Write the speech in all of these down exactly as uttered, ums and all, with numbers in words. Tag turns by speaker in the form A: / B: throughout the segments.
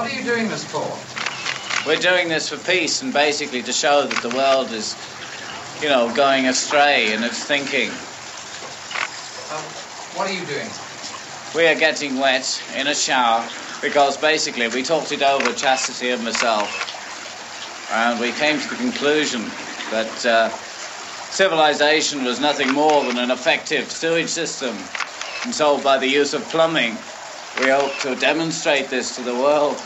A: What are you doing this for?
B: We're doing this for peace and basically to show that the world is, you know, going astray in its thinking.
A: Um, what are you doing?
B: We are getting wet in a shower because basically we talked it over, Chastity and myself, and we came to the conclusion that uh, civilization was nothing more than an effective sewage system. And so by the use of plumbing, we hope to demonstrate this to the world.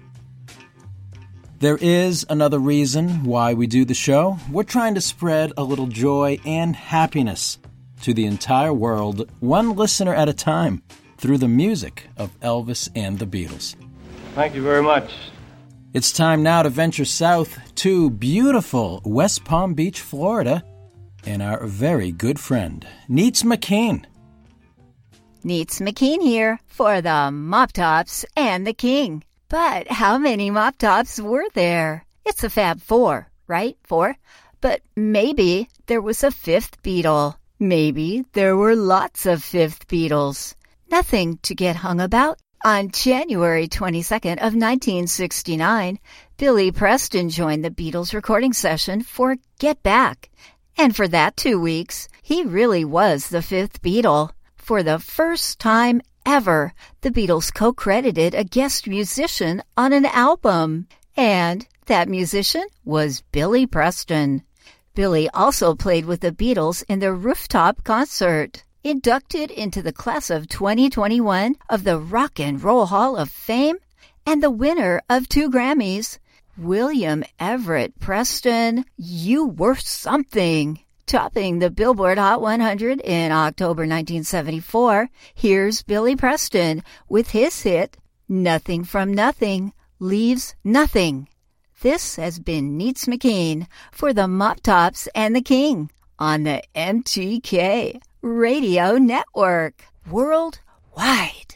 C: There is another reason why we do the show. We're trying to spread a little joy and happiness to the entire world, one listener at a time, through the music of Elvis and the Beatles.
D: Thank you very much.
C: It's time now to venture south to beautiful West Palm Beach, Florida, and our very good friend, Neats McKean.
E: Neats McKean here for the Mop Tops and the King. But how many Mop Tops were there? It's a Fab Four, right? Four? But maybe there was a fifth Beatle. Maybe there were lots of fifth Beatles. Nothing to get hung about. On January twenty-second of nineteen sixty-nine, Billy Preston joined the Beatles recording session for Get Back. And for that two weeks, he really was the fifth Beatle. For the first time ever, the Beatles co-credited a guest musician on an album. And that musician was Billy Preston. Billy also played with the Beatles in their rooftop concert. Inducted into the class of twenty twenty-one of the Rock and Roll Hall of Fame, and the winner of two Grammys, William Everett Preston, you were something. Topping the Billboard Hot one hundred in October nineteen seventy-four, here's Billy Preston with his hit, Nothing from Nothing Leaves Nothing. This has been Neats McKean for the Mop Tops and the King on the M T K Radio Network, worldwide.